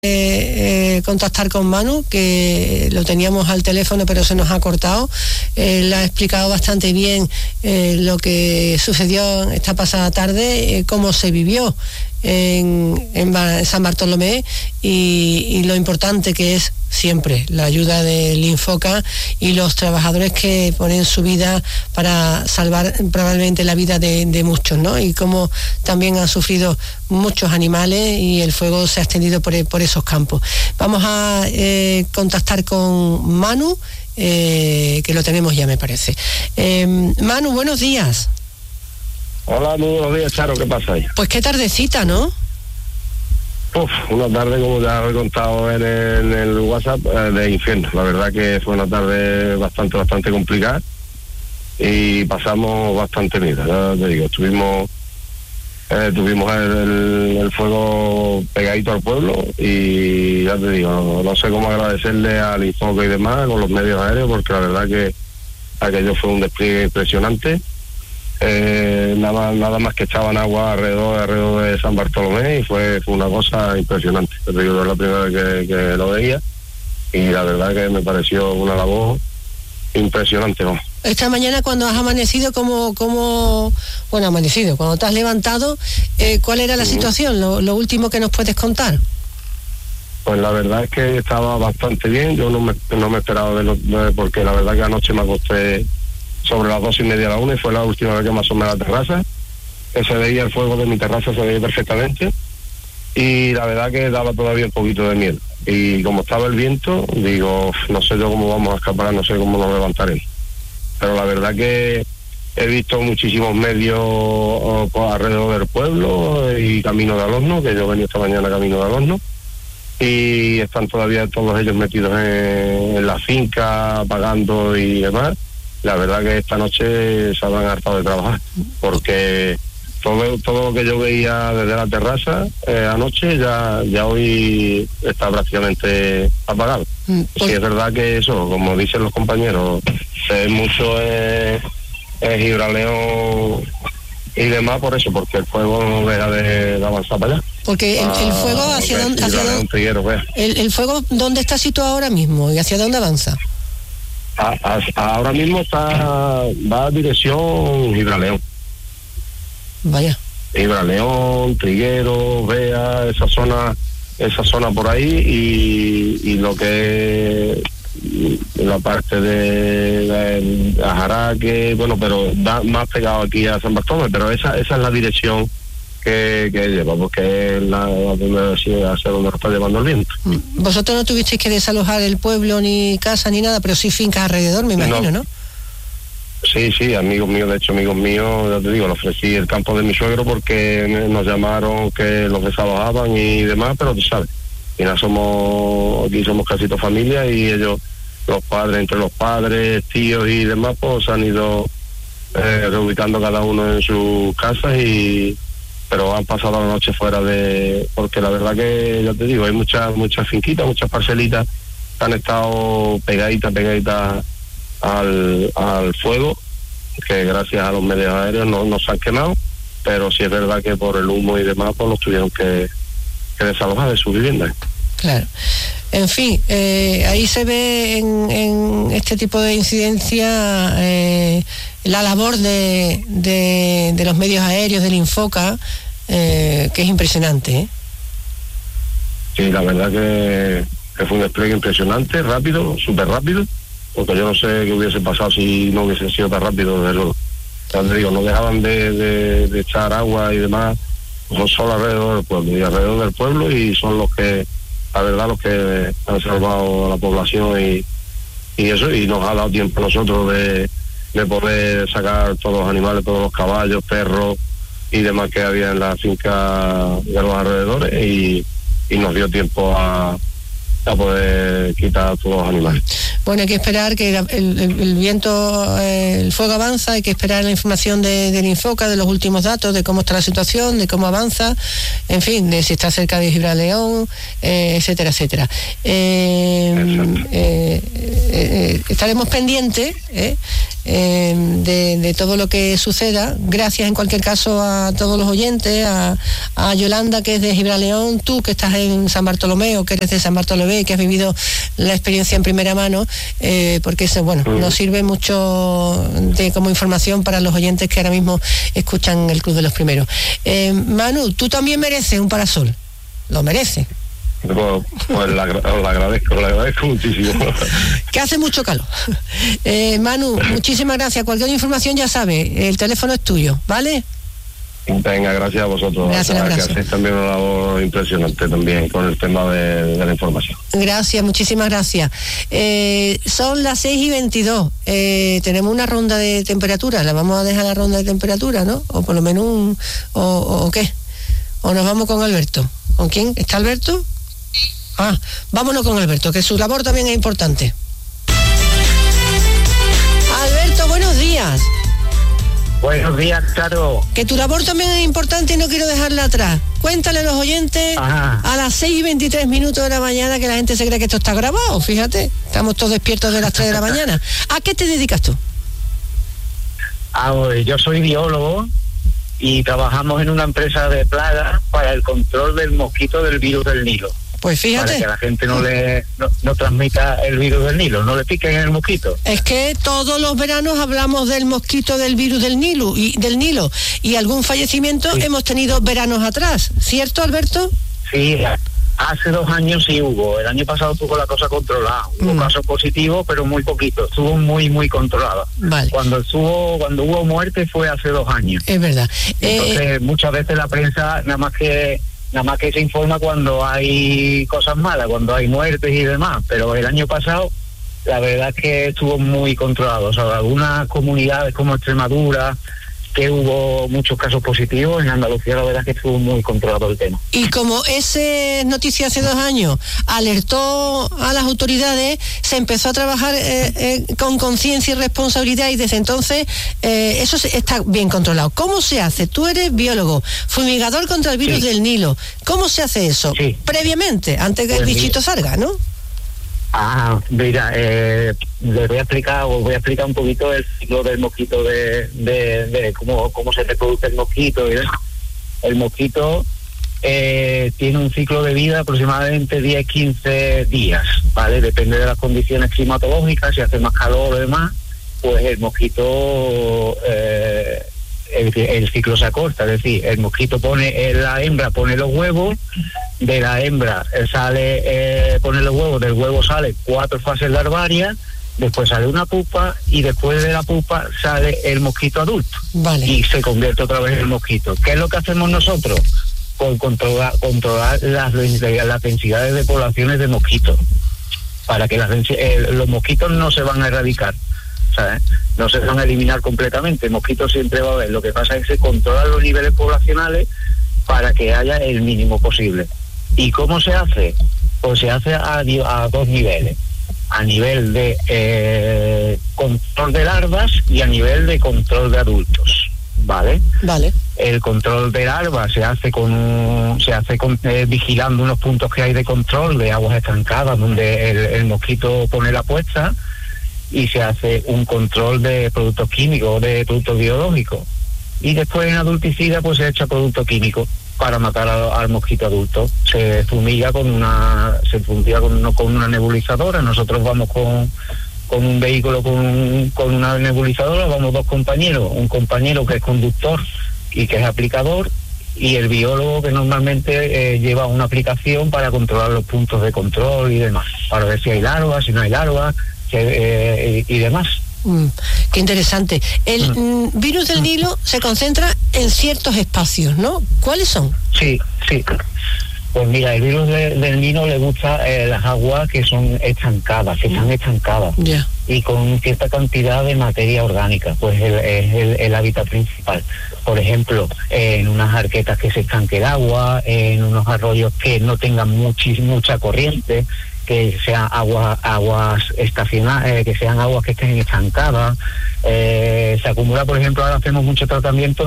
contactar con Manu, que lo teníamos al teléfono pero se nos ha cortado. Él ha explicado bastante bien lo que sucedió esta pasada tarde, cómo se vivió en San Bartolomé y lo importante que es siempre la ayuda del Infoca y los trabajadores que ponen su vida para salvar probablemente la vida de muchos, ¿no? Y cómo también han sufrido muchos animales y el fuego se ha extendido por esos campos. Vamos a contactar con Manu, que lo tenemos ya, me parece. Manu, buenos días. Hola, muy buenos días, Charo, ¿qué pasa ahí? Pues qué tardecita, ¿no? Una tarde, como ya he contado en el WhatsApp, de infierno. La verdad que fue una tarde bastante complicada y pasamos bastante miedo, ya te digo. Tuvimos el fuego pegadito al pueblo y ya te digo, no sé cómo agradecerle al Infoca y demás con los medios aéreos, porque la verdad que aquello fue un despliegue impresionante. Nada más que echaban agua alrededor de San Bartolomé y fue una cosa impresionante. Yo es la primera vez que lo veía y la verdad que me pareció una labor impresionante, ¿no? Esta mañana cuando has amanecido, cuando te has levantado, ¿cuál era la situación? Lo último que nos puedes contar. Pues la verdad es que estaba bastante bien. Yo no me esperaba porque la verdad que anoche me acosté sobre las 2:30 de la 1 y fue la última vez que me asomé a la terraza, que se veía el fuego de mi terraza, se veía perfectamente y la verdad que daba todavía un poquito de miedo. Y como estaba el viento, digo, no sé yo cómo vamos a escapar, no sé cómo nos levantaremos. Pero la verdad que he visto muchísimos medios alrededor del pueblo y camino de Alorno, que yo venía esta mañana camino de Alorno, y están todavía todos ellos metidos en la finca, apagando y demás. La verdad que esta noche se habrán hartado de trabajar, porque todo lo que yo veía desde la terraza anoche ya hoy está prácticamente apagado. Sí, es verdad que eso, como dicen los compañeros, mucho es Gibraleón y demás por eso, porque el fuego no deja de avanzar para allá. Porque el fuego hacia dónde, el fuego ¿dónde está situado ahora mismo y hacia dónde avanza? Ahora mismo va a dirección Gibraleón. Vaya. Gibraleón, Triguero, Bea, esa zona por ahí y lo que es la parte de Ajaraque, bueno, pero da más pegado aquí a San Bartolomé, pero esa es la dirección que lleva, porque es hacia donde nos está llevando el viento. Vosotros no tuvisteis que desalojar el pueblo, ni casa, ni nada, pero sí fincas alrededor, me imagino, ¿no? Sí, amigos míos, ya te digo, le ofrecí el campo de mi suegro porque nos llamaron que los desalojaban y demás, pero tú sabes, aquí somos casi toda familia y ellos, entre los padres, tíos y demás, pues han ido reubicando cada uno en sus casas pero han pasado la noche fuera porque la verdad que, ya te digo, hay muchas finquitas, muchas parcelitas que han estado pegaditas al fuego, que gracias a los medios aéreos no se han quemado, pero sí es verdad que por el humo y demás, pues los tuvieron que desalojar de su vivienda. Claro. En fin, ahí se ve en este tipo de incidencia la labor de los medios aéreos, del Infoca, que es impresionante, ¿eh? Sí, la verdad que fue un despliegue impresionante, rápido, súper rápido, porque yo no sé qué hubiese pasado si no hubiese sido tan rápido, desde luego. Ya te digo, no dejaban de echar agua y demás, son solo alrededor del pueblo y son los que han salvado a la población y eso, y nos ha dado tiempo a nosotros de poder sacar todos los animales, todos los caballos, perros y demás que había en la finca de los alrededores y nos dio tiempo a a poder quitar a todos los animales. Bueno, hay que esperar que el viento, el fuego avanza, hay que esperar la información del Infoca, de los últimos datos, de cómo está la situación, de cómo avanza, en fin, de si está cerca de Gibraleón, etcétera, etcétera. Estaremos pendientes de todo lo que suceda. Gracias en cualquier caso a todos los oyentes, a Yolanda, que es de Gibraleón, tú que estás en San Bartolomé, o que eres de San Bartolomé y que has vivido la experiencia en primera mano, porque eso, bueno, nos sirve mucho como información para los oyentes que ahora mismo escuchan el Club de los Primeros. Manu, tú también mereces un parasol, lo mereces. Pues le agradezco muchísimo. Que hace mucho calor. Manu, muchísimas gracias. Cualquier información ya sabes, el teléfono es tuyo, ¿vale? Venga, gracias a vosotros. Gracias, que hacéis también una labor impresionante también con el tema de la información. Gracias, muchísimas gracias. Son las 6:22. Tenemos una ronda de temperatura. La vamos a dejar la ronda de temperatura, ¿no? O por lo menos o ¿qué? ¿O nos vamos con Alberto? ¿Con quién? ¿Está Alberto? Ah, vámonos con Alberto, que su labor también es importante. Alberto, buenos días. Buenos días, Charo. Que tu labor también es importante y no quiero dejarla atrás. Cuéntale a los oyentes a las 6:23 de la mañana, que la gente se cree que esto está grabado, fíjate. Estamos todos despiertos de las 3 de la mañana. ¿A qué te dedicas tú? Yo soy biólogo y trabajamos en una empresa de plagas para el control del mosquito del virus del Nilo. Pues fíjate. Para que la gente no transmita el virus del Nilo, no le piquen el mosquito. Es que todos los veranos hablamos del mosquito del virus del Nilo y algún fallecimiento hemos tenido veranos atrás, ¿cierto, Alberto? Sí, hace 2 años sí hubo. El año pasado tuvo la cosa controlada. Hubo casos positivos, pero muy poquitos. Estuvo muy, muy controlado. Vale. Cuando hubo muerte fue hace 2 años. Es verdad. Entonces, muchas veces la prensa nada más que se informa cuando hay cosas malas, cuando hay muertes y demás, pero el año pasado la verdad es que estuvo muy controlado. O sea, algunas comunidades como Extremadura, que hubo muchos casos positivos, en Andalucía la verdad es que estuvo muy controlado el tema. Y como esa noticia hace 2 años alertó a las autoridades, se empezó a trabajar con conciencia y responsabilidad, y desde entonces eso está bien controlado. ¿Cómo se hace? Tú eres biólogo, fumigador contra el virus del Nilo. ¿Cómo se hace eso? Sí. Previamente, antes que el bichito salga, ¿no? Mira, les voy a explicar un poquito el ciclo del mosquito, de cómo se reproduce el mosquito. El mosquito tiene un ciclo de vida aproximadamente 10-15 días, ¿vale? Depende de las condiciones climatológicas. Si hace más calor o demás, pues el mosquito, el ciclo se acorta. Es decir, el mosquito la hembra pone los huevos, de la hembra pone los huevos, del huevo sale 4 fases larvarias, después sale una pupa y después de la pupa sale el mosquito adulto. Vale. Y se convierte otra vez en el mosquito. ¿Qué es lo que hacemos nosotros? Pues controlar las densidades de poblaciones de mosquitos, para que los mosquitos no se van a erradicar, ¿sabes? No se van a eliminar completamente. Mosquitos siempre va a haber. Lo que pasa es que se controlan los niveles poblacionales para que haya el mínimo posible. ¿Y cómo se hace? Pues se hace a 2 niveles. A nivel de control de larvas y a nivel de control de adultos, ¿vale? Vale. El control de larvas se hace vigilando unos puntos que hay de control de aguas estancadas donde el mosquito pone la puesta, y se hace un control de productos químicos, de productos biológicos. Y después en adulticida pues se echa producto químico para matar al mosquito adulto. Se fumiga con una nebulizadora. Nosotros vamos con un vehículo con una nebulizadora, vamos 2 compañeros, un compañero que es conductor y que es aplicador, y el biólogo que normalmente lleva una aplicación para controlar los puntos de control y demás, para ver si hay larvas, si no hay larvas, y demás. Qué interesante. El virus del Nilo se concentra en ciertos espacios, ¿no? ¿Cuáles son? Sí. Pues mira, el virus del Nilo le gusta las aguas que son estancadas, que están estancadas. Yeah. y con cierta cantidad de materia orgánica, pues es el hábitat principal. Por ejemplo, en unas arquetas que se estanque el agua, en unos arroyos que no tengan mucha corriente, que sean aguas estacionales, que sean aguas que estén estancadas. Se acumula, por ejemplo, ahora hacemos muchos tratamientos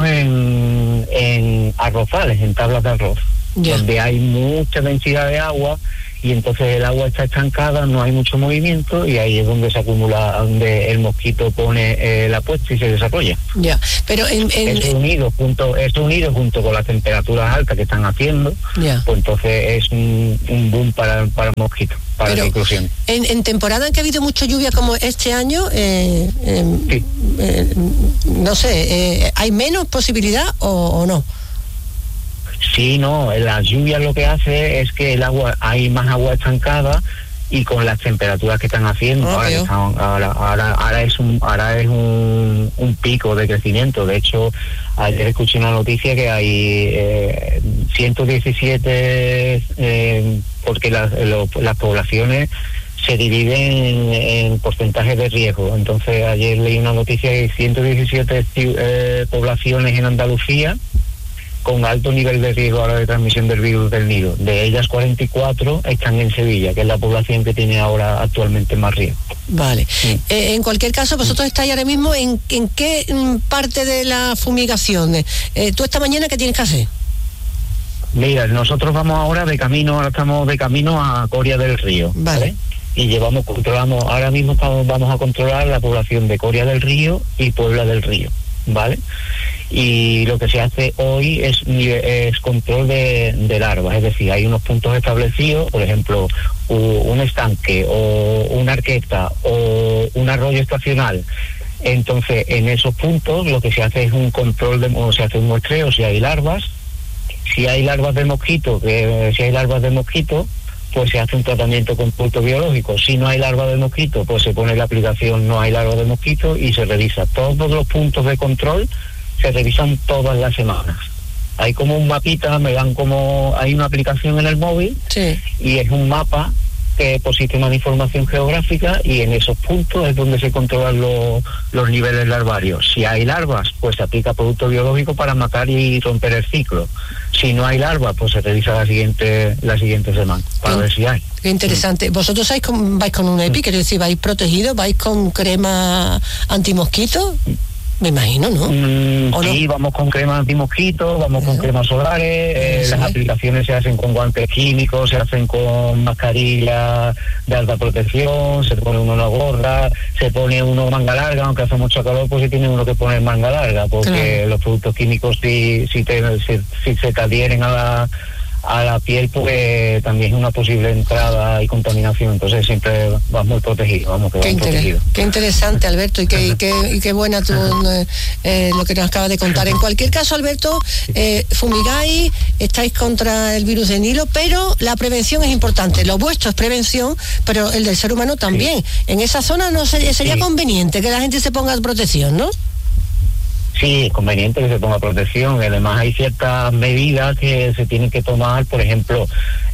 en arrozales, en tablas de arroz, donde hay mucha densidad de agua, y entonces el agua está estancada, no hay mucho movimiento, y ahí es donde se acumula, donde el mosquito pone la puesta y se desarrolla. Ya, pero eso unido junto con las temperaturas altas que están haciendo, pues entonces es un boom para el mosquito, para la inclusión. En temporada en que ha habido mucha lluvia como este año, sí. No sé, ¿hay menos posibilidad o no? Sí, no, la lluvia lo que hace es que hay más agua estancada, y con las temperaturas que están haciendo, ahora es un pico de crecimiento. De hecho, ayer escuché una noticia que hay 117, porque las poblaciones se dividen en porcentajes de riesgo. Entonces, ayer leí una noticia de 117 poblaciones en Andalucía con alto nivel de riesgo ahora de transmisión del virus del Nilo. De ellas, 44 están en Sevilla, que es la población que tiene ahora actualmente más riesgo. Vale. Sí. En cualquier caso, vosotros estáis ahora mismo en qué parte de la fumigación. ¿Tú esta mañana qué tienes que hacer? Mira, nosotros ahora estamos de camino a Coria del Río. Vale. Y ahora mismo vamos a controlar la población de Coria del Río y Puebla del Río, ¿vale? Y lo que se hace hoy es control de larvas, es decir, hay unos puntos establecidos, por ejemplo, un estanque o una arqueta o un arroyo estacional. Entonces, en esos puntos lo que se hace es un control, se hace un muestreo si hay larvas. Si hay larvas de mosquito, pues se hace un tratamiento con producto biológico. Si no hay larva de mosquito, pues se pone la aplicación no hay larva de mosquito y se revisa. Todos los puntos de control se revisan todas las semanas. Hay como un mapita, hay una aplicación en el móvil, sí, y es un mapa que por sistema de información geográfica, y en esos puntos es donde se controlan los niveles larvarios. Si hay larvas, pues se aplica producto biológico para matar y romper el ciclo. Si no hay larvas, pues se revisa la siguiente semana para ver si hay. Qué interesante. ¿Vosotros vais con un EPI? Quiero decir, ¿vais protegidos? ¿Vais con crema antimosquito? Me imagino, ¿no? Sí, no? Vamos con crema antimosquito, vamos con cremas solares, las aplicaciones se hacen con guantes químicos, se hacen con mascarilla de alta protección, se pone uno una gorra, se pone uno manga larga, aunque hace mucho calor, pues se tiene uno que poner manga larga, porque los productos químicos si se te adhieren a la piel, pues también es una posible entrada y contaminación. Entonces siempre vas muy protegido, protegido. Qué interesante, Alberto, y qué buena lo que nos acabas de contar. En cualquier caso, Alberto, fumigáis, estáis contra el virus del Nilo, pero la prevención es importante. Lo vuestro es prevención, pero el del ser humano también. Sí. En esa zona sería conveniente que la gente se ponga protección, ¿no? Sí, es conveniente que se ponga protección. Además hay ciertas medidas que se tienen que tomar. Por ejemplo,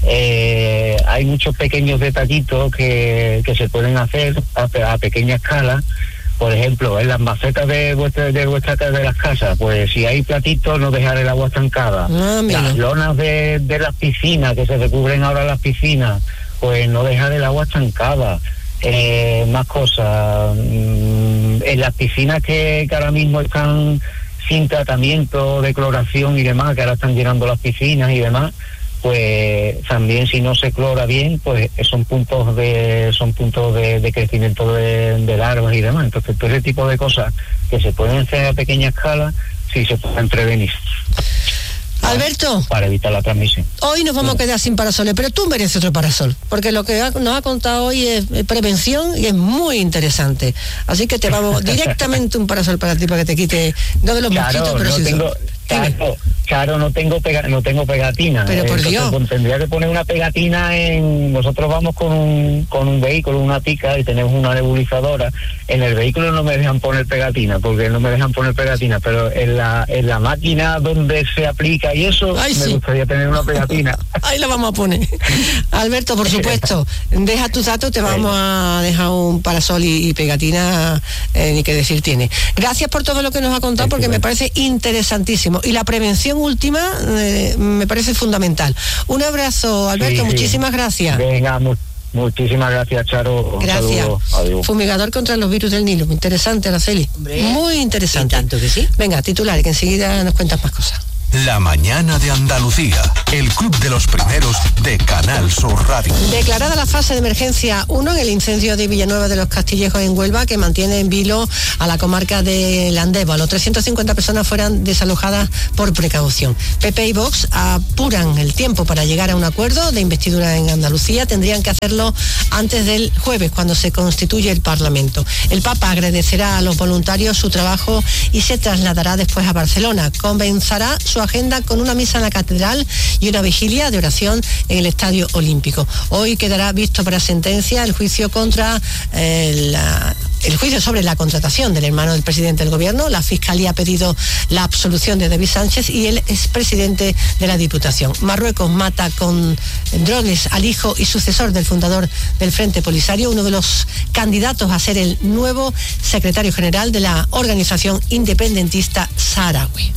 hay muchos pequeños detallitos que se pueden hacer a pequeña escala. Por ejemplo, en las macetas de las casas, pues si hay platitos, no dejar el agua estancada. Las lonas de las piscinas, que se recubren ahora las piscinas, pues no dejar el agua estancada. Más cosas. En las piscinas que ahora mismo están sin tratamiento de cloración y demás, que ahora están llenando las piscinas y demás, pues también si no se clora bien, pues son puntos de crecimiento de larvas y demás. Entonces todo ese tipo de cosas que se pueden hacer a pequeña escala, sí se pueden prevenir. Alberto, para evitar la transmisión. Hoy nos vamos a quedar sin parasoles, pero tú mereces otro parasol, porque lo que nos ha contado hoy es prevención y es muy interesante. Así que te vamos directamente un parasol para ti, para que te quite, no de los mosquitos, pero sí. Charo, no tengo pegatina. Pero por Dios. Tendría que poner una pegatina nosotros vamos con un vehículo, una tica, y tenemos una nebulizadora. En el vehículo no me dejan poner pegatina, pero en la máquina donde se aplica y eso, me gustaría tener una pegatina. Ahí la vamos a poner. Alberto, por supuesto, deja tus datos, te vamos a dejar un parasol y pegatina, ni que decir tiene. Gracias por todo lo que nos ha contado, porque me parece interesantísimo. Y la prevención última me parece fundamental. Un abrazo, Alberto, muchísimas gracias. Venga, muchísimas gracias, Charo. Gracias. Fumigador contra los virus del Nilo. Interesante, Araceli. Hombre, muy interesante. tanto que sí. Venga, titular, que enseguida nos cuentas más cosas. La mañana de Andalucía, el club de los primeros de Canal Sur Radio. Declarada la fase de emergencia 1 en el incendio de Villanueva de los Castillejos en Huelva, que mantiene en vilo a la comarca de Landeva. Los 350 personas fueran desalojadas por precaución. PP y Vox apuran el tiempo para llegar a un acuerdo de investidura en Andalucía. Tendrían que hacerlo antes del jueves, cuando se constituye el Parlamento. El Papa agradecerá a los voluntarios su trabajo y se trasladará después a Barcelona. Comenzará su agenda con una misa en la catedral y una vigilia de oración en el Estadio Olímpico. Hoy quedará visto para sentencia el juicio contra el juicio sobre la contratación del hermano del presidente del gobierno. La Fiscalía ha pedido la absolución de David Sánchez y el expresidente de la Diputación. Marruecos mata con drones al hijo y sucesor del fundador del Frente Polisario, uno de los candidatos a ser el nuevo secretario general de la organización independentista saharaui.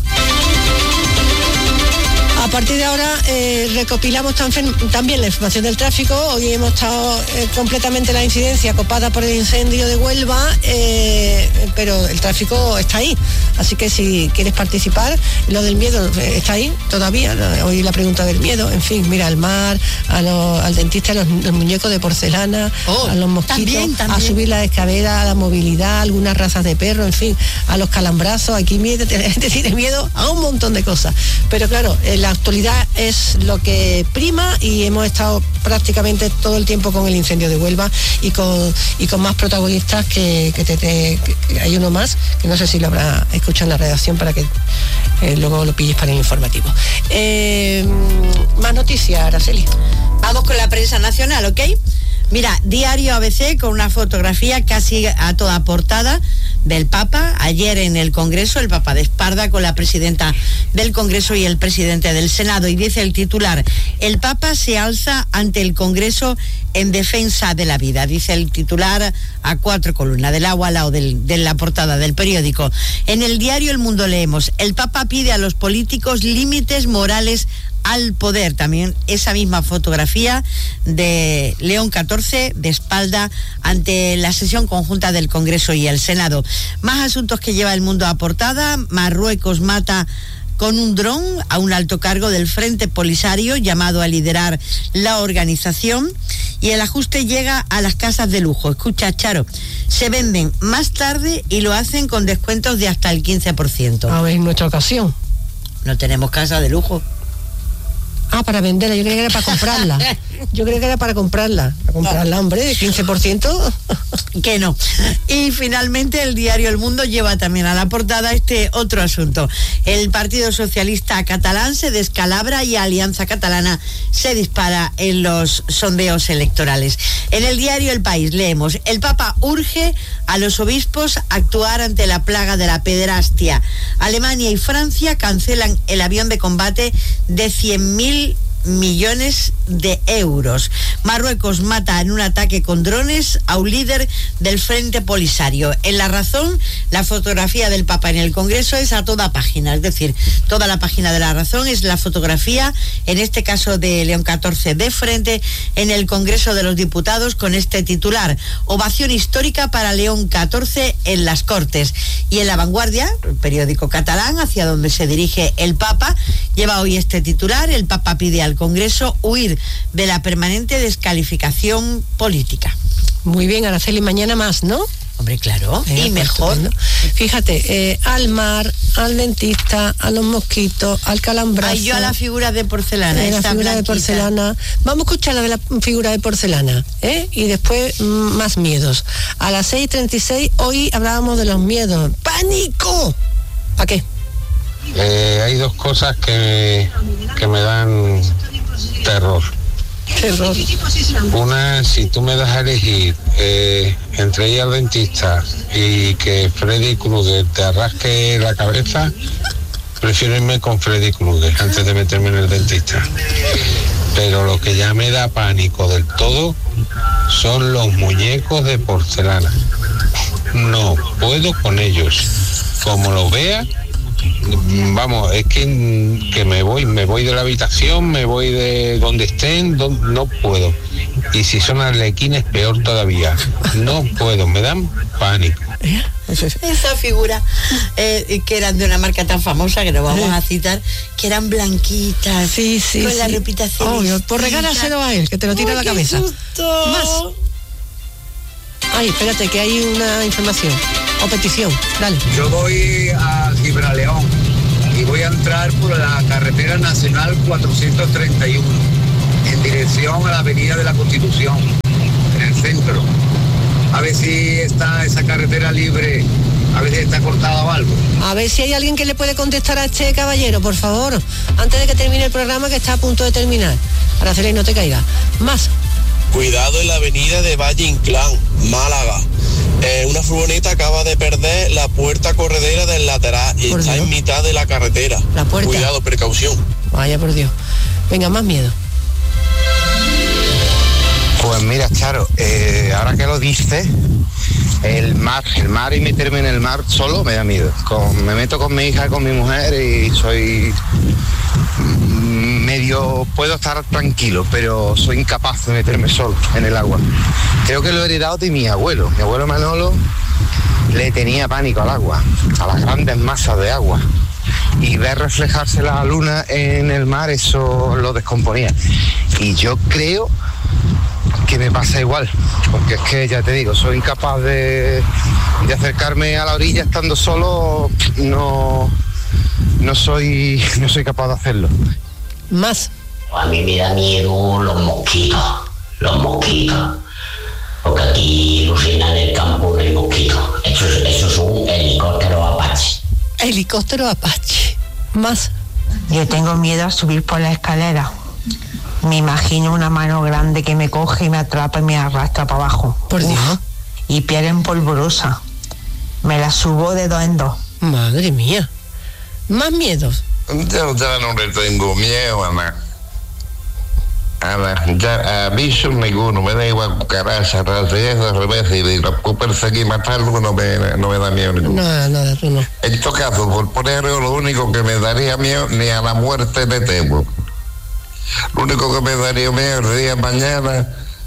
A partir de ahora recopilamos también la información del tráfico. Hoy hemos estado completamente la incidencia copada por el incendio de Huelva, pero el tráfico está ahí. Así que si quieres participar, lo del miedo está ahí todavía. Hoy la pregunta del miedo, en fin, mira, al mar, al dentista, los muñecos de porcelana, a los mosquitos, también. A subir la escalera, a la movilidad, a algunas razas de perro, en fin, a los calambrazos. Aquí la gente tiene miedo a un montón de cosas. Pero claro, la actualidad es lo que prima y hemos estado prácticamente todo el tiempo con el incendio de Huelva y con más protagonistas que hay uno más, que no sé si lo habrá escuchado en la redacción para que luego lo pilles para el informativo. Más noticias, Araceli. Vamos con la prensa nacional, ¿ok? Mira, diario ABC con una fotografía casi a toda portada del Papa. Ayer en el Congreso, el Papa de espalda con la presidenta del Congreso y el presidente del Senado. Y dice el titular: el Papa se alza ante el Congreso en defensa de la vida. Dice el titular a 4 columnas, del agua al lado de la portada del periódico. En el diario El Mundo leemos: el Papa pide a los políticos límites morales al poder. También esa misma fotografía de León XIV de espalda ante la sesión conjunta del Congreso y el Senado. Más asuntos que lleva El Mundo a portada. Marruecos mata con un dron a un alto cargo del Frente Polisario llamado a liderar la organización, y el ajuste llega a las casas de lujo. Escucha, Charo, se venden más tarde y lo hacen con descuentos de hasta el 15%. A ver, en nuestra ocasión. No tenemos casa de lujo. Para venderla, yo creía que era para comprarla. Para comprarla, hombre, de 15%. Que no. Y finalmente el diario El Mundo lleva también a la portada este otro asunto. El Partido Socialista Catalán se descalabra y Alianza Catalana se dispara en los sondeos electorales. En el diario El País leemos: el Papa urge a los obispos a actuar ante la plaga de la pederastia. Alemania y Francia cancelan el avión de combate de 100.000 millones de euros. Marruecos mata en un ataque con drones a un líder del Frente Polisario. En La Razón, la fotografía del Papa en el Congreso es a toda página, es decir, toda la página de La Razón es la fotografía, en este caso de León XIV de frente en el Congreso de los Diputados, con este titular: ovación histórica para León XIV en las Cortes. Y en La Vanguardia, el periódico catalán hacia donde se dirige el Papa, lleva hoy este titular: el Papa pide al Congreso huir de la permanente descalificación política. Muy bien, Araceli, mañana más, ¿no? Hombre, claro, y mejor. Estupendo. Fíjate, al mar, al dentista, a los mosquitos, al calambrazo. Yo a la figura de porcelana. La figura blanquita de porcelana. Vamos a escuchar la de la figura de porcelana, y después más miedos. A las 6:36 hoy hablábamos de los miedos. ¡Pánico! ¿Para qué? Hay dos cosas que me dan terror. Una, si tú me das a elegir entre ir al dentista y que Freddy Krueger te arrasque la cabeza, prefiero irme con Freddy Krueger antes de meterme en el dentista. Pero lo que ya me da pánico del todo son los muñecos de porcelana. No puedo con ellos. Como los vea, vamos, es que me voy de la habitación, me voy de donde estén, no puedo. Y si son arlequines, peor todavía. No puedo, me dan pánico. Esa figura que eran de una marca tan famosa que no vamos a citar, que eran blanquitas, con la repitación. Pues regálaselo a él, que te lo tira a la cabeza. Susto. Más. Ay, espérate, que hay una información o petición. Dale. Yo voy a Gibraleón y voy a entrar por la carretera nacional 431 en dirección a la avenida de la Constitución, en el centro. A ver si está esa carretera libre, a ver si está cortada o algo. A ver si hay alguien que le puede contestar a este caballero, por favor, antes de que termine el programa, que está a punto de terminar. Araceli, no te caiga. Más. Cuidado en la avenida de Valle Inclán, Málaga. Una furgoneta acaba de perder la puerta corredera del lateral y está en mitad de la carretera. La puerta. Cuidado, precaución. Vaya por Dios. Venga, más miedo. Pues mira, Charo, ahora que lo dices, el mar y meterme en el mar solo me da miedo. Me meto con mi hija, con mi mujer y soy medio, puedo estar tranquilo, pero soy incapaz de meterme solo en el agua. Creo que lo he heredado de mi abuelo. Mi abuelo Manolo le tenía pánico al agua, a las grandes masas de agua. Y ver reflejarse la luna en el mar, eso lo descomponía. Y yo creo que me pasa igual, porque es que ya te digo, soy incapaz de acercarme a la orilla estando solo, no soy capaz de hacerlo. Más. A mí me da miedo los mosquitos, porque aquí, Lucina, en el campo no hay mosquitos, eso es un helicóptero Apache. Helicóptero Apache. Más. Yo tengo miedo a subir por la escalera. Me imagino una mano grande que me coge y me atrapa y me arrastra para abajo. Por Dios. Y piel en polvorosa. Me la subo de dos en dos. Madre mía. Más miedos. Yo ya no le tengo miedo a bichos ninguno, me da igual cucaracha, rastrillero, al revés, y lo perseguir, matarlo, no me da miedo ninguno. Nada, tú no. En todo caso, por ponerlo, lo único que me daría miedo, ni a la muerte le temo. Lo único que me daría miedo el día de mañana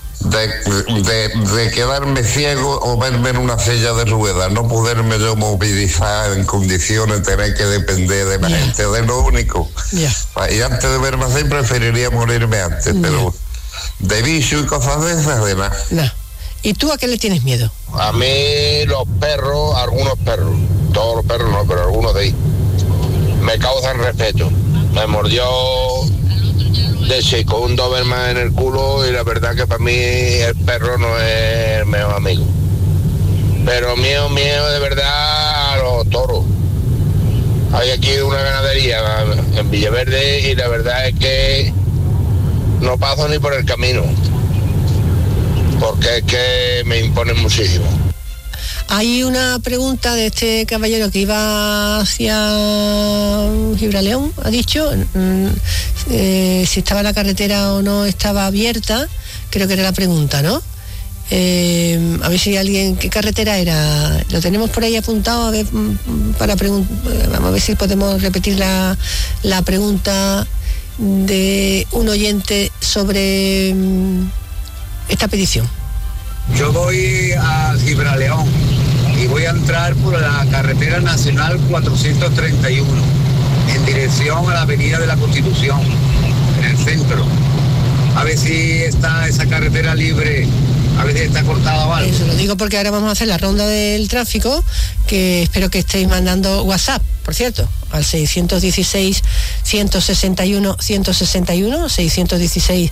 de quedarme ciego o verme en una silla de ruedas, no poderme yo movilizar en condiciones, tener que depender de la gente, de lo único. Y antes de verme así preferiría morirme antes, pero de bicho y cosas de esas, de nada. No. ¿Y tú a qué le tienes miedo? A mí los perros, algunos perros, todos los perros no, pero algunos de ahí, me causan respeto. Me mordió de chico un Doberman en el culo y la verdad que para mí el perro no es el mejor amigo. Pero miedo de verdad a los toros. Hay aquí una ganadería en Villaverde y la verdad es que no paso ni por el camino, porque es que me imponen muchísimo. Hay una pregunta de este caballero que iba hacia Gibraleón, ha dicho, si estaba la carretera o no estaba abierta, creo que era la pregunta, ¿no? A ver si alguien, ¿qué carretera era? Lo tenemos por ahí apuntado, a ver, vamos a ver si podemos repetir la pregunta de un oyente sobre esta petición. Yo voy a Gibraleón y voy a entrar por la carretera nacional 431 en dirección a la avenida de la Constitución, en el centro. A ver si está esa carretera libre, a ver si está cortada o algo. Eso lo digo porque ahora vamos a hacer la ronda del tráfico, que espero que estéis mandando WhatsApp, por cierto, al 616 161 161, 616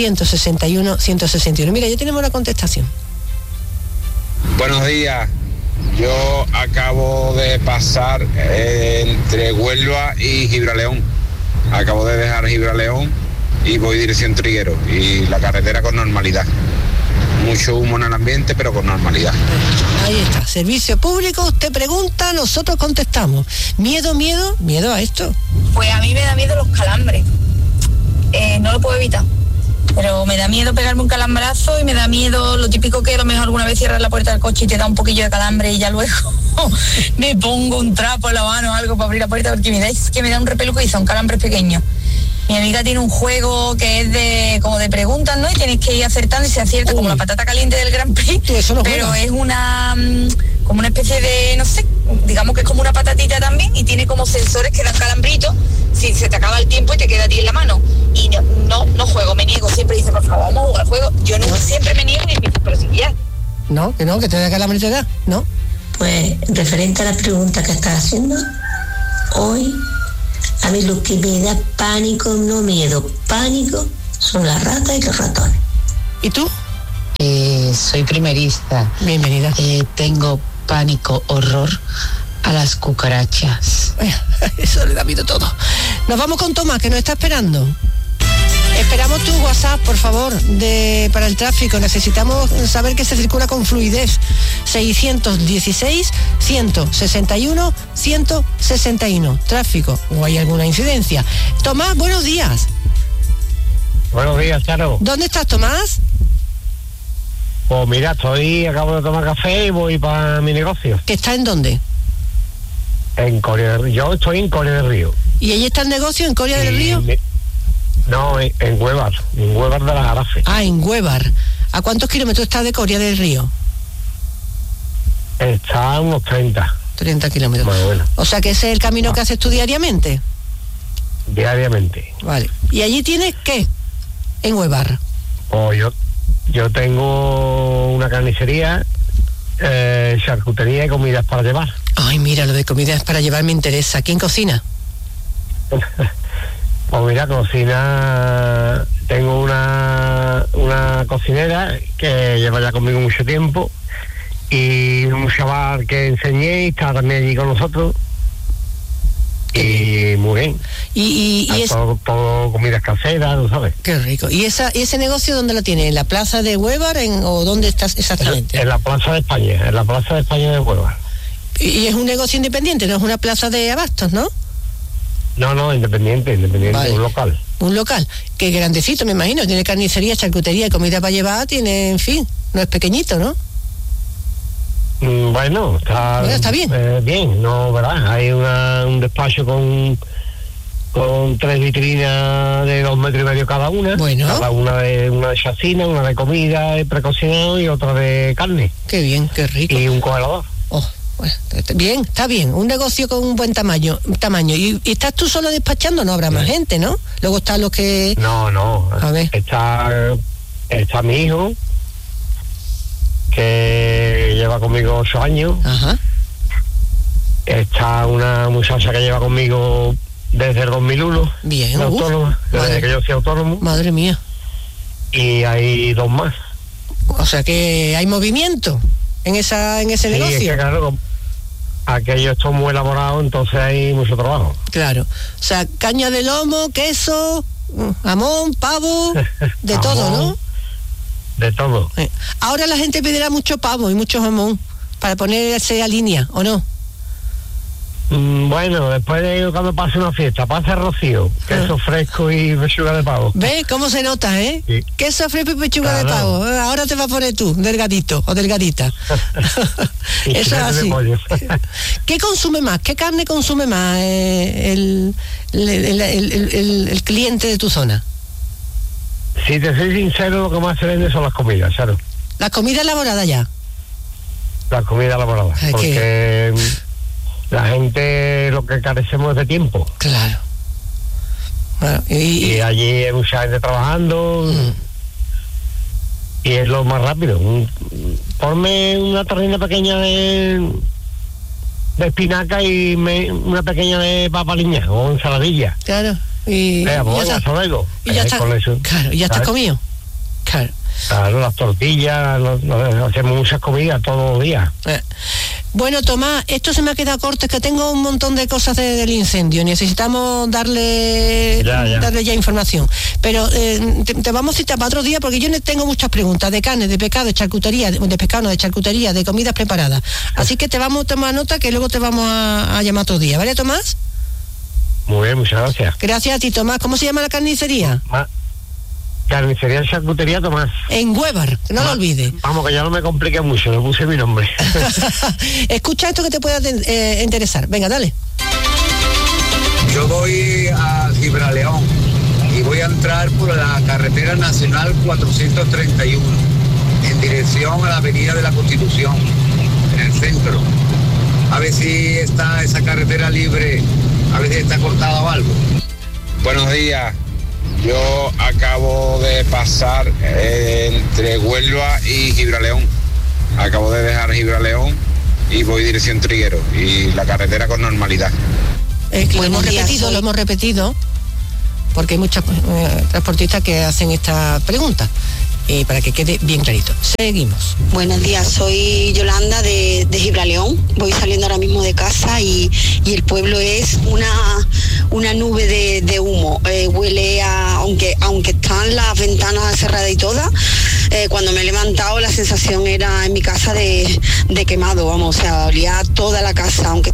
161 161. Mira, ya tenemos la contestación. Buenos días. Yo acabo de pasar entre Huelva y Gibraleón. Acabo de dejar Gibraleón y voy dirección Triguero. Y la carretera con normalidad. Mucho humo en el ambiente, pero con normalidad. Ahí está, servicio público, usted pregunta, nosotros contestamos. ¿Miedo a esto? Pues a mí me da miedo los calambres. No lo puedo evitar. Pero me da miedo pegarme un calambrazo y me da miedo lo típico que a lo mejor alguna vez cierras la puerta del coche y te da un poquillo de calambre y ya luego me pongo un trapo en la mano o algo para abrir la puerta porque me da un repeluco y son calambres pequeños. Mi amiga tiene un juego que es como de preguntas, ¿no? Y tienes que ir acertando y se acierta como la patata caliente del Grand Prix, pero es como una especie de, no sé, digamos que es como una patatita también y tiene como sensores que dan calambritos si se te acaba el tiempo y te queda a ti en la mano. Y no juego, me niego, siempre dice, por favor, vamos a jugar al juego. Yo no siempre me niego y empiezo, pero si ya. No, que te da calambre y te da, ¿no? Pues, referente a la pregunta que estás haciendo, hoy, a mí lo que me da pánico, no miedo, pánico, son las ratas y los ratones. ¿Y tú? Soy primerista. Bienvenida. Tengo pánico, horror a las cucarachas. Eso le da miedo todo. Nos vamos con Tomás, que nos está esperando. Esperamos tu WhatsApp, por favor, para el tráfico. Necesitamos saber que se circula con fluidez. 616-161-161. Tráfico. ¿O hay alguna incidencia? Tomás, buenos días. Buenos días, Charo. ¿Dónde estás, Tomás? Pues mira, acabo de tomar café y voy para mi negocio. ¿Que está en dónde? En Coria del Río. Yo estoy en Coria del Río. ¿Y allí está el negocio, en Coria del Río? No, en Huevar de las Arafes. Ah, en Huevar. ¿A cuántos kilómetros está de Coria del Río? Está a unos 30. 30 kilómetros. Bueno. O sea que ese es el camino que haces tú diariamente. Diariamente. Vale. ¿Y allí tienes qué? En Huevar. Pues yo tengo una carnicería, charcutería y comidas para llevar. Ay, mira, lo de comidas para llevar me interesa. ¿Quién cocina? Pues mira, cocina, tengo una cocinera que lleva ya conmigo mucho tiempo y un chaval que enseñé y está también allí con nosotros y muy bien. Y todo comidas caseras, ¿no sabes? Qué rico. ¿Y ese negocio dónde lo tiene? ¿En la plaza de Huevar o dónde estás exactamente? En la plaza de España, de Huevar. Y es un negocio independiente, no es una plaza de abastos, ¿no? No, independiente, vale. Un local. Un local, que grandecito, me imagino, tiene carnicería, charcutería, comida para llevar, tiene, en fin, no es pequeñito, ¿no? Bueno, está bien. Bien, no, ¿verdad? Hay un despacho con 3 vitrinas de 2,5 metros cada una. Bueno. Cada una de chacina, una de comida, de precocinado y otra de carne. Qué bien, qué rico. Y un congelador. Bueno, bien, está bien, un negocio con un buen tamaño. ¿Y estás tú solo despachando? No habrá más gente, ¿no? Luego están los que... No, a ver. Está mi hijo, que lleva conmigo 8 años. Ajá. Está una muchacha que lleva conmigo desde el 2001. Bien, autónoma, desde que yo soy autónomo. Madre mía. Y hay 2 más. O sea que hay movimiento en ese negocio. Es que, claro, aquello está muy elaborado, entonces hay mucho trabajo. Claro. O sea, caña de lomo, queso, jamón, pavo, de todo, ¿no? De todo. Ahora la gente pedirá mucho pavo y mucho jamón para ponerse a línea, ¿o no? Bueno, después de cuando pase una fiesta, pasa rocío, queso fresco y pechuga de pavo. ¿Ves cómo se nota, eh? Sí. Queso fresco y pechuga de pavo. Ahora te va a poner tú, delgadito o delgadita. Eso es así. ¿Qué consume más? ¿Qué carne consume más el cliente de tu zona? Si te soy sincero, lo que más se vende son las comidas, claro. ¿Las comidas elaboradas ya? Las comidas elaboradas, porque... La gente lo que carecemos es de tiempo. Claro. Bueno, y allí hay mucha gente trabajando y es lo más rápido. Ponme una tarrina pequeña de espinaca y una pequeña de papa liña o ensaladilla. Claro. Y ya está. Con eso. Claro, y ya está comido. Claro. Claro, las tortillas, hacemos muchas comidas todos los días. Bueno, Tomás, esto se me ha quedado corto, es que tengo un montón de cosas del incendio, necesitamos darle ya información, pero te vamos a citar para otro día porque yo tengo muchas preguntas de carne, de pescado, de charcutería, de charcutería, de comidas preparadas, así que te vamos a tomar nota que luego te vamos a llamar otro día, ¿vale, Tomás? Muy bien, muchas gracias. Gracias a ti, Tomás. ¿Cómo se llama la carnicería? Carnicería y charcutería Tomás. En Huevar, no lo olvides. Vamos, que ya no me complique mucho, le puse mi nombre. Escucha esto que te pueda interesar. Venga, dale. Yo voy a Gibraleón y voy a entrar por la carretera nacional 431 en dirección a la avenida de la Constitución, en el centro. A ver si está esa carretera libre, a ver si está cortada o algo. Buenos días. Yo acabo de pasar entre Huelva y Gibraleón. Acabo de dejar Gibraleón y voy dirección Triguero. Y la carretera con normalidad. Lo hemos repetido, porque hay muchos transportistas que hacen esta pregunta. Para que quede bien clarito. Seguimos. Buenos días, soy Yolanda de Gibraleón. Voy saliendo ahora mismo de casa y el pueblo es una nube de humo. Huele a, aunque están las ventanas cerradas y todas, cuando me he levantado la sensación era en mi casa de quemado, vamos, o sea, olía toda la casa, aunque...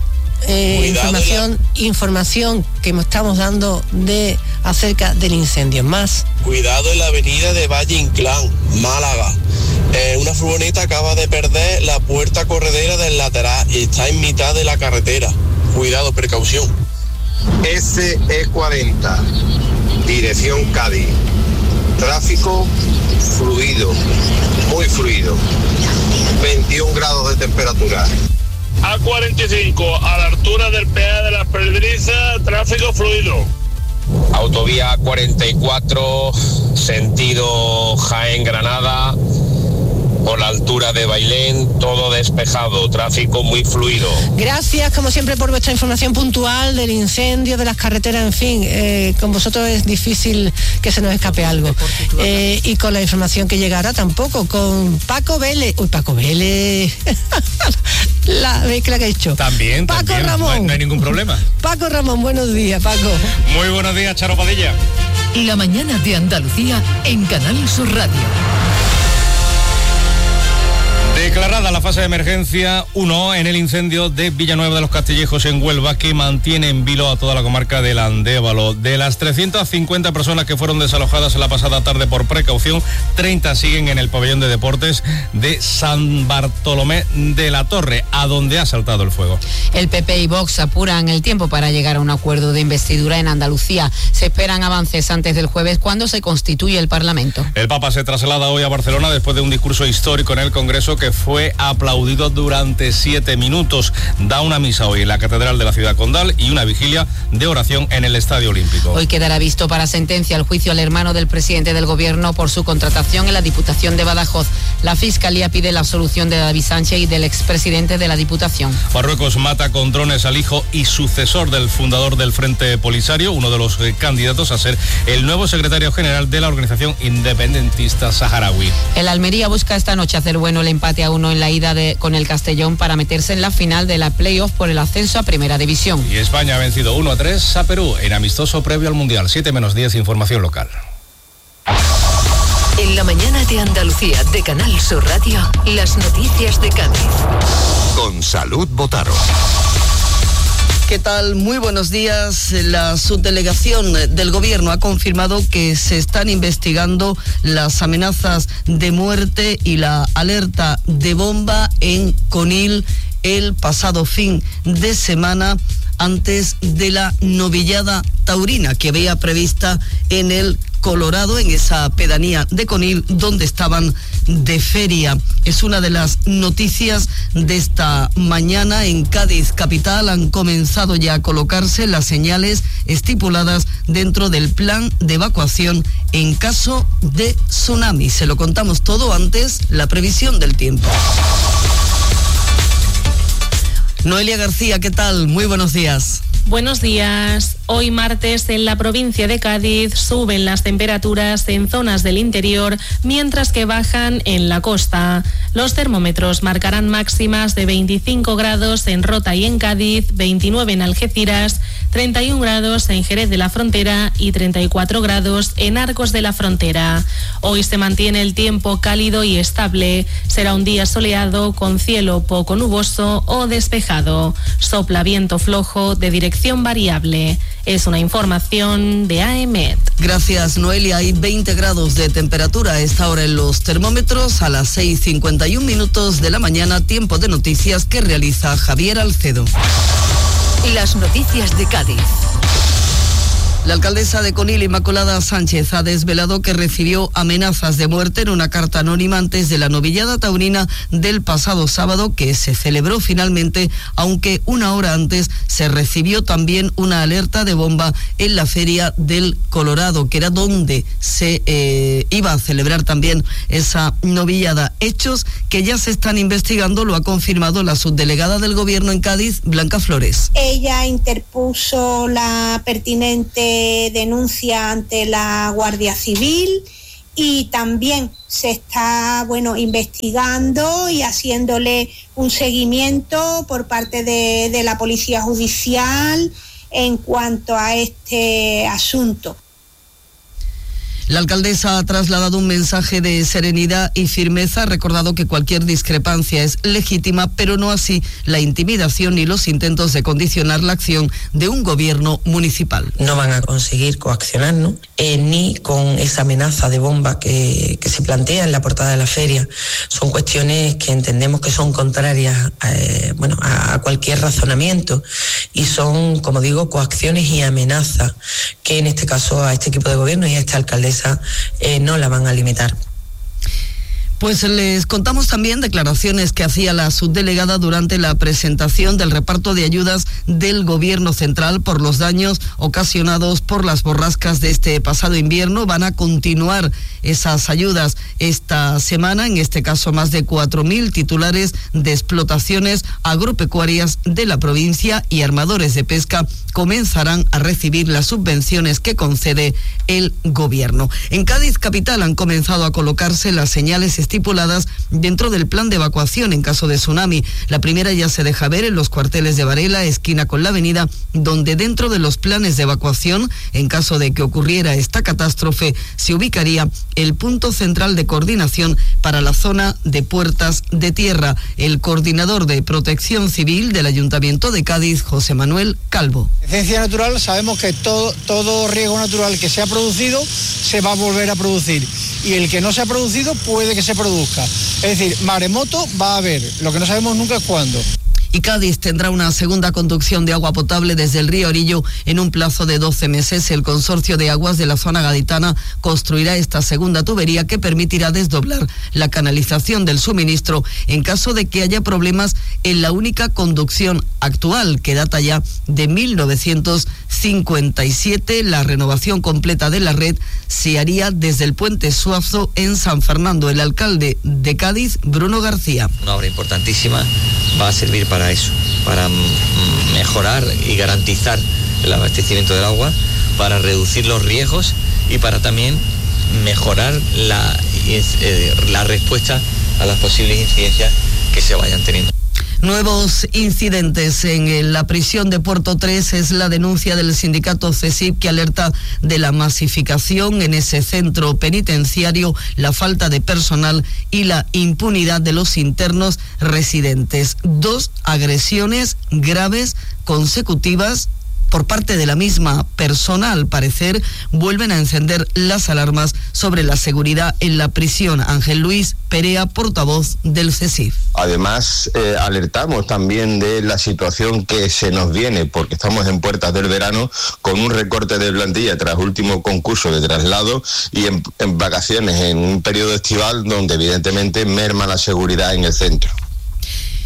información que estamos dando acerca del incendio. Más. Cuidado en la avenida de Valle Inclán, Málaga. Una furgoneta acaba de perder la puerta corredera del lateral y está en mitad de la carretera. Cuidado, precaución. SE40, dirección Cádiz. Tráfico fluido, muy fluido. 21 grados de temperatura. A45, a la altura del peaje de las Pedrizas, tráfico fluido. Autovía 44, sentido Jaén-Granada, por la altura de Bailén, todo despejado, tráfico muy fluido. Gracias, como siempre, por vuestra información puntual del incendio, de las carreteras, en fin, con vosotros es difícil que se nos escape algo. Y con la información que llegará tampoco, con Paco Vélez. Uy, Paco Vélez. la mezcla que he hecho. También, Paco Ramón. No hay ningún problema. Paco Ramón, buenos días, Paco. Muy buenos días, Charo Padilla. La mañana de Andalucía en Canal Sur Radio. Declarada la fase de emergencia 1 en el incendio de Villanueva de los Castillejos en Huelva, que mantiene en vilo a toda la comarca del Andévalo. De las 350 personas que fueron desalojadas la pasada tarde por precaución, 30 siguen en el pabellón de deportes de San Bartolomé de la Torre, a donde ha saltado el fuego. El PP y Vox apuran el tiempo para llegar a un acuerdo de investidura en Andalucía. Se esperan avances antes del jueves, cuando se constituye el Parlamento. El Papa se traslada hoy a Barcelona después de un discurso histórico en el Congreso que fue aplaudido durante 7 minutos. Da una misa hoy en la Catedral de la Ciudad Condal y una vigilia de oración en el Estadio Olímpico. Hoy quedará visto para sentencia el juicio al hermano del presidente del Gobierno por su contratación en la Diputación de Badajoz. La Fiscalía pide la absolución de David Sánchez y del expresidente de la Diputación. Marruecos mata con drones al hijo y sucesor del fundador del Frente Polisario, uno de los candidatos a ser el nuevo secretario general de la organización independentista saharaui. El Almería busca esta noche hacer bueno el empate a 1 en la ida con el Castellón para meterse en la final de la play-off por el ascenso a Primera División. Y España ha vencido 1-3 a Perú en amistoso previo al Mundial. 7:10, información local. En la mañana de Andalucía de Canal Sur Radio, las noticias de Cádiz. Con Salud Botaro. ¿Qué tal? Muy buenos días. La subdelegación del Gobierno ha confirmado que se están investigando las amenazas de muerte y la alerta de bomba en Conil el pasado fin de semana, antes de la novillada taurina que había prevista en el Colorado, en esa pedanía de Conil donde estaban de feria. Es una de las noticias de esta mañana. En Cádiz capital han comenzado ya a colocarse las señales estipuladas dentro del plan de evacuación en caso de tsunami. Se lo contamos todo, antes la previsión del tiempo. Noelia García, ¿qué tal? Muy buenos días. Buenos días. Hoy martes en la provincia de Cádiz suben las temperaturas en zonas del interior, mientras que bajan en la costa. Los termómetros marcarán máximas de 25 grados en Rota y en Cádiz, 29 en Algeciras, 31 grados en Jerez de la Frontera y 34 grados en Arcos de la Frontera. Hoy se mantiene el tiempo cálido y estable. Será un día soleado con cielo poco nuboso o despejado. Sopla viento flojo de dirección variable. Es una información de AEMET. Gracias, Noelia. Hay 20 grados de temperatura a esta hora en los termómetros. A las 6:51 de la mañana, tiempo de noticias que realiza Javier Alcedo. Las noticias de Cádiz. La alcaldesa de Conil, Inmaculada Sánchez, ha desvelado que recibió amenazas de muerte en una carta anónima antes de la novillada taurina del pasado sábado, que se celebró finalmente, aunque una hora antes se recibió también una alerta de bomba en la Feria del Colorado, que era donde se iba a celebrar también esa novillada. Hechos que ya se están investigando, lo ha confirmado la subdelegada del Gobierno en Cádiz, Blanca Flores. Ella interpuso la pertinente denuncia ante la Guardia Civil y también se está investigando y haciéndole un seguimiento por parte de la Policía Judicial en cuanto a este asunto. La alcaldesa ha trasladado un mensaje de serenidad y firmeza, ha recordado que cualquier discrepancia es legítima, pero no así la intimidación ni los intentos de condicionar la acción de un gobierno municipal. No van a conseguir coaccionarnos, ni con esa amenaza de bomba que se plantea en la portada de la feria. Son cuestiones que entendemos que son contrarias a cualquier razonamiento y son, como digo, coacciones y amenazas que en este caso a este equipo de gobierno y a esta alcaldesa no la van a limitar. Pues les contamos también declaraciones que hacía la subdelegada durante la presentación del reparto de ayudas del Gobierno central por los daños ocasionados por las borrascas de este pasado invierno. Van a continuar esas ayudas esta semana, en este caso más de 4.000 titulares de explotaciones agropecuarias de la provincia y armadores de pesca comenzarán a recibir las subvenciones que concede el Gobierno. En Cádiz capital han comenzado a colocarse las señales estipuladas dentro del plan de evacuación en caso de tsunami. La primera ya se deja ver en los cuarteles de Varela, esquina con la avenida, donde dentro de los planes de evacuación, en caso de que ocurriera esta catástrofe, se ubicaría el punto central de coordinación para la zona de Puertas de Tierra. El coordinador de Protección Civil del Ayuntamiento de Cádiz, José Manuel Calvo. En ciencia natural sabemos que todo riego natural que se ha producido se va a volver a producir, y el que no se ha producido puede que se produzca. Es decir, maremoto va a haber, lo que no sabemos nunca es cuándo. Y Cádiz tendrá una segunda conducción de agua potable desde el río Orillo en un plazo de 12 meses. El Consorcio de Aguas de la Zona Gaditana construirá esta segunda tubería que permitirá desdoblar la canalización del suministro en caso de que haya problemas en la única conducción actual, que data ya de 1957. La renovación completa de la red se haría desde el puente Suazo en San Fernando. El alcalde de Cádiz, Bruno García. Una obra importantísima, va a servir para eso, para mejorar y garantizar el abastecimiento del agua, para reducir los riesgos y para también mejorar la respuesta a las posibles incidencias que se vayan teniendo. Nuevos incidentes en la prisión de Puerto 3 es la denuncia del sindicato CESIP, que alerta de la masificación en ese centro penitenciario, la falta de personal y la impunidad de los internos residentes. 2 agresiones graves consecutivas por parte de la misma persona, al parecer, vuelven a encender las alarmas sobre la seguridad en la prisión. Ángel Luis Perea, portavoz del CESIF. Además, alertamos también de la situación que se nos viene, porque estamos en puertas del verano, con un recorte de plantilla tras último concurso de traslado y en vacaciones, en un periodo estival donde evidentemente merma la seguridad en el centro.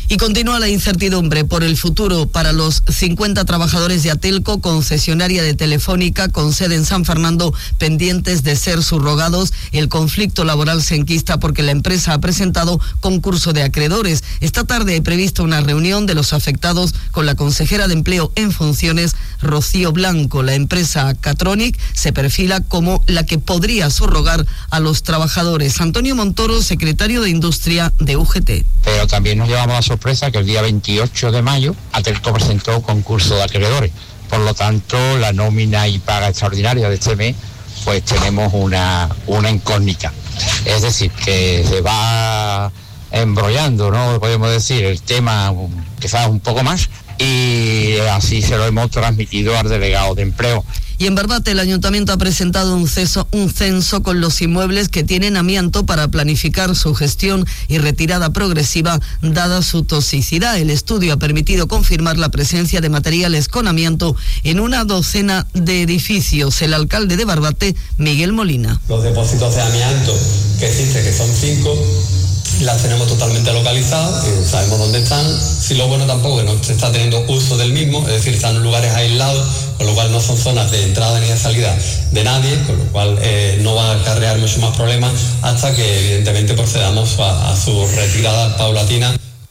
Y continúa la incertidumbre por el futuro para los 50 trabajadores de Atelco, concesionaria de Telefónica con sede en San Fernando, pendientes de ser subrogados. El conflicto laboral se enquista porque la empresa ha presentado concurso de acreedores. Esta tarde he previsto una reunión de los afectados con la consejera de Empleo en funciones, Rocío Blanco. La empresa Catronic se perfila como la que podría subrogar a los trabajadores. Antonio Montoro, secretario de Industria de UGT. Pero también nos llevamos a sorpresa que el día 28 de mayo Atelco presentó concurso de acreedores. Por lo tanto, la nómina y paga extraordinaria de este mes, pues tenemos una incógnita. Es decir, que se va embrollando, ¿no? Podemos decir, el tema quizás un poco más, y así se lo hemos transmitido al delegado de empleo. Y en Barbate el ayuntamiento ha presentado un censo con los inmuebles que tienen amianto para planificar su gestión y retirada progresiva dada su toxicidad. El estudio ha permitido confirmar la presencia de materiales con amianto en una docena de edificios. El alcalde de Barbate, Miguel Molina. Los depósitos de amianto que existen, que son 5, las tenemos totalmente localizadas, sabemos dónde están. Si lo bueno tampoco que no se está teniendo uso del mismo, es decir, están en lugares aislados, con lo cual no son zonas de entrada ni de salida de nadie, con lo cual no va a acarrear mucho más problemas hasta que evidentemente procedamos a su retirada paulatina.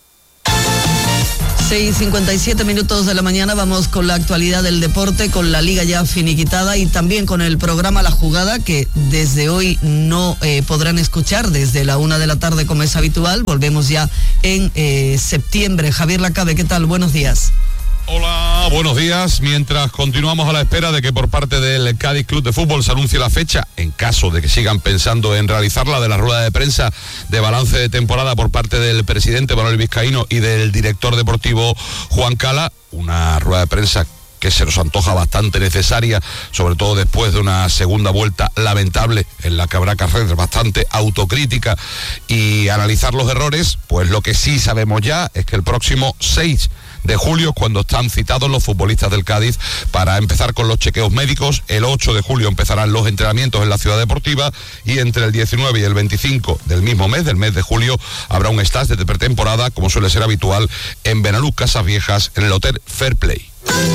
6:57 de la mañana, vamos con la actualidad del deporte, con la liga ya finiquitada y también con el programa La Jugada, que desde hoy no podrán escuchar desde la 1 de la tarde como es habitual. Volvemos ya en septiembre. Javier Lacabe, ¿qué tal? Buenos días. Hola, buenos días. Mientras continuamos a la espera de que por parte del Cádiz Club de Fútbol se anuncie la fecha, en caso de que sigan pensando en realizarla, de la rueda de prensa de balance de temporada por parte del presidente Manuel Vizcaíno y del director deportivo Juan Cala, una rueda de prensa que se nos antoja bastante necesaria, sobre todo después de una segunda vuelta lamentable en la que habrá que hacer bastante autocrítica y analizar los errores. Pues lo que sí sabemos ya es que el próximo 6 de julio, cuando están citados los futbolistas del Cádiz para empezar con los chequeos médicos. El 8 de julio empezarán los entrenamientos en la ciudad deportiva y entre el 19 y el 25 del mismo mes, del mes de julio, habrá un stage de pretemporada, como suele ser habitual, en Benalú, Casas Viejas, en el Hotel Fair Play.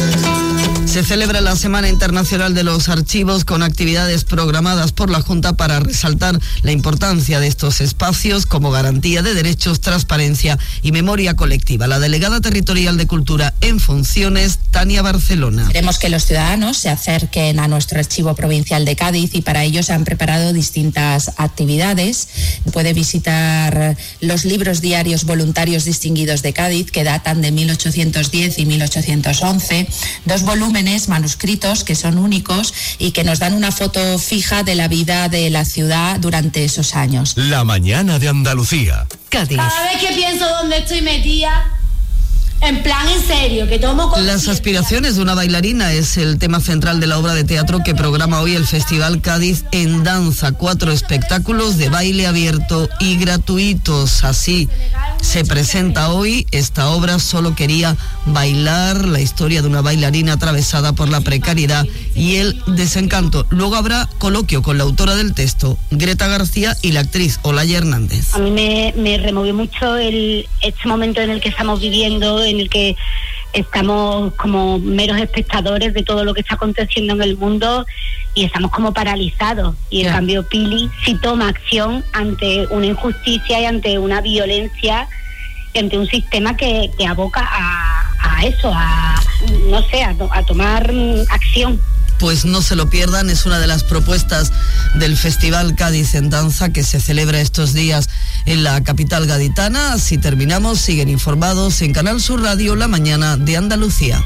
Se celebra la Semana Internacional de los Archivos con actividades programadas por la Junta para resaltar la importancia de estos espacios como garantía de derechos, transparencia y memoria colectiva. La delegada territorial de Cultura en funciones, Tania Barcelona. Queremos que los ciudadanos se acerquen a nuestro Archivo Provincial de Cádiz y para ello se han preparado distintas actividades. Puede visitar los libros diarios voluntarios distinguidos de Cádiz, que datan de 1810 y 1811, 2 volúmenes manuscritos que son únicos y que nos dan una foto fija de la vida de la ciudad durante esos años. La mañana de Andalucía. Cádiz. Cada vez que pienso dónde estoy metida, en plan en serio, que tomo Las aspiraciones de una bailarina es el tema central de la obra de teatro que programa hoy el Festival Cádiz en Danza. 4 espectáculos de baile abierto y gratuitos. Así se presenta hoy esta obra. Solo quería bailar, la historia de una bailarina atravesada por la precariedad y el desencanto. Luego habrá coloquio con la autora del texto, Greta García, y la actriz Olaya Hernández. A mí me removió mucho este momento en el que estamos viviendo, en el que estamos como meros espectadores de todo lo que está aconteciendo en el mundo y estamos como paralizados. Y en cambio Pili sí toma acción ante una injusticia y ante una violencia y ante un sistema que aboca a eso, a tomar acción. Pues no se lo pierdan, es una de las propuestas del Festival Cádiz en Danza que se celebra estos días en la capital gaditana. Así terminamos, siguen informados en Canal Sur Radio, La Mañana de Andalucía.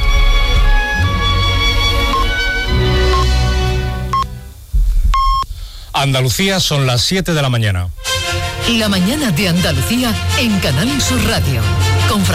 Andalucía, son las 7 de la mañana. La Mañana de Andalucía en Canal Sur Radio.